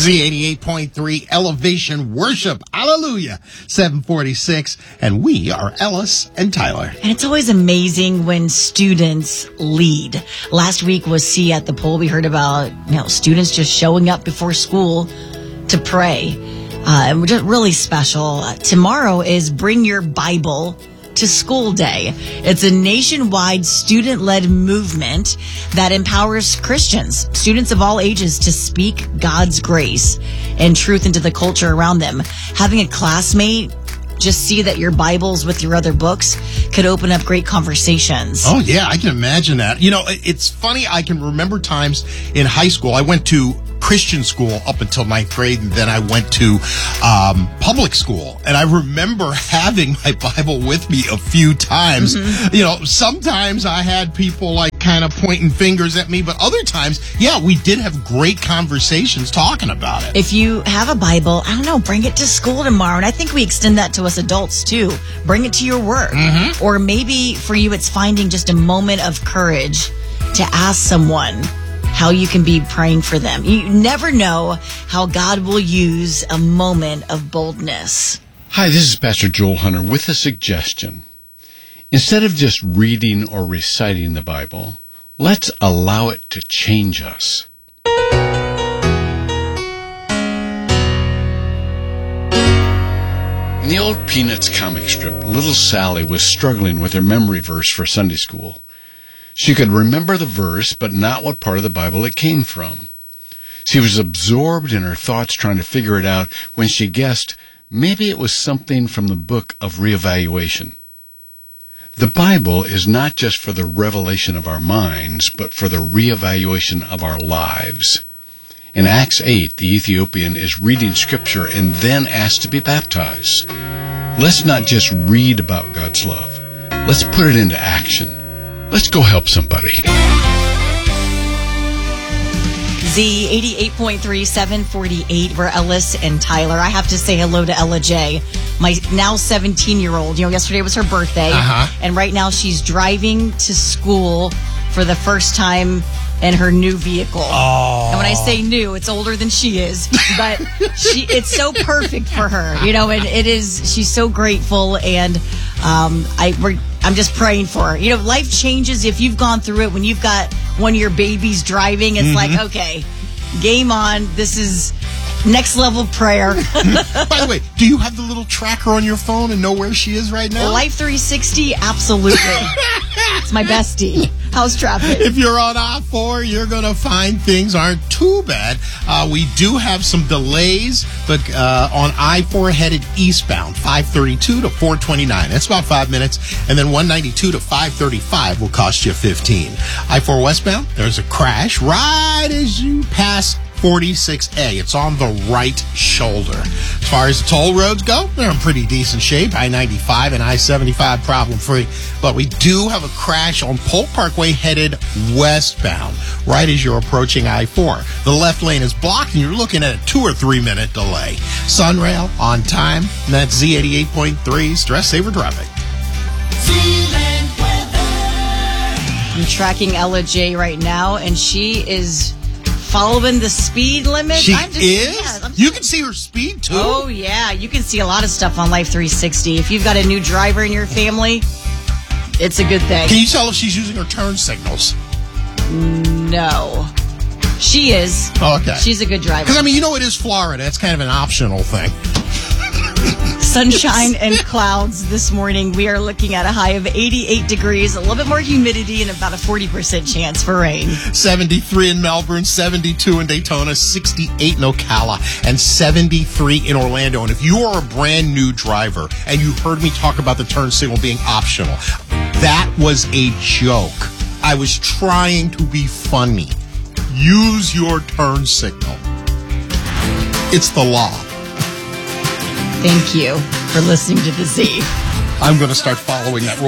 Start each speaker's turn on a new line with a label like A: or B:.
A: Z88.3 Elevation Worship. Hallelujah. 746. And we are Ellis and Tyler.
B: And it's always amazing when students lead. Last week was See at the Pole. We heard about, students just showing up before school to pray. And we're just really special. Tomorrow is Bring Your Bible to School Day. It's a nationwide student-led movement that empowers Christians, students of all ages, to speak God's grace and truth into the culture around them. Having a classmate just see that your Bibles with your other books could open up great conversations.
A: Oh, yeah, I can imagine that. It's funny. I can remember times in high school. I went to Christian school up until 9th grade, and then I went to public school. And I remember having my Bible with me a few times. Mm-hmm. Sometimes I had people kind of pointing fingers at me, but other times, we did have great conversations talking about it.
B: If you have a Bible, bring it to school tomorrow. And I think we extend that to us adults too. Bring it to your work. Mm-hmm. Or maybe for you, it's finding just a moment of courage to ask someone how you can be praying for them. You never know how God will use a moment of boldness.
C: Hi, this is Pastor Joel Hunter with a suggestion. Instead of just reading or reciting the Bible, let's allow it to change us. In the old Peanuts comic strip, little Sally was struggling with her memory verse for Sunday school. She could remember the verse, but not what part of the Bible it came from. She was absorbed in her thoughts trying to figure it out when she guessed maybe it was something from the book of reevaluation. The Bible is not just for the revelation of our minds, but for the reevaluation of our lives. In Acts 8, the Ethiopian is reading Scripture and then asked to be baptized. Let's not just read about God's love. Let's put it into action. Let's go help somebody.
B: Z88.3, 748, we're Ellis and Tyler. I have to say hello to Ella J, my now 17-year-old. Yesterday was her birthday. And right now she's driving to school for the first time in her new vehicle. Oh. And when I say new, it's older than she is, but it's so perfect for her, and it is, she's so grateful, and I'm just praying for her. Life changes if you've gone through it. When you've got one of your babies driving, it's like, okay, game on. This is next level prayer.
A: By the way, do you have the little tracker on your phone and know where she is right now?
B: Life 360, absolutely. It's my bestie. How's traffic?
A: If you're on I-4, you're going to find things aren't too bad. We do have some delays, but on I-4 headed eastbound, 532 to 429. That's about 5 minutes. And then 192 to 535 will cost you 15. I-4 westbound, there's a crash right as you pass 46A. It's on the right shoulder. As far as the toll roads go, they're in pretty decent shape. I-95 and I-75 problem-free. But we do have a crash on Polk Parkway headed westbound, right as you're approaching I-4. The left lane is blocked, and you're looking at a 2 or 3 minute delay. Sunrail on time, and that's Z88.3 Stress Saver Traffic.
B: I'm tracking Ella J right now, and she is following the speed limit.
A: She is? You can see her speed, too?
B: Oh, yeah. You can see a lot of stuff on Life 360. If you've got a new driver in your family, it's a good thing.
A: Can you tell if she's using her turn signals?
B: No. She is.
A: Oh, okay.
B: She's a good driver.
A: Because, it is Florida. It's kind of an optional thing.
B: Sunshine and clouds this morning. We are looking at a high of 88 degrees, a little bit more humidity, and about a 40% chance for rain.
A: 73 in Melbourne, 72 in Daytona, 68 in Ocala, and 73 in Orlando. And if you are a brand new driver and you heard me talk about the turn signal being optional, that was a joke. I was trying to be funny. Use your turn signal. It's the law.
B: Thank you for listening to The Z.
A: I'm going to start following that rule.